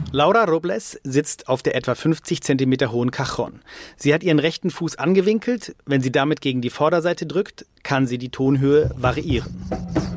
Laura Robles sitzt auf der etwa 50 cm hohen Cajon. Sie hat ihren rechten Fuß angewinkelt. Wenn sie damit gegen die Vorderseite drückt, kann sie die Tonhöhe variieren.